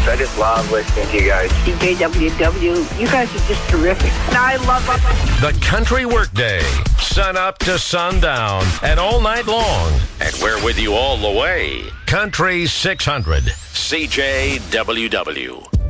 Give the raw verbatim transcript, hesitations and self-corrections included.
I just love listening to you guys. C J W W, you guys are just terrific. And I love The Country Workday, sun up to sundown and all night long. And we're with you all the way. Country six hundred, C J W W.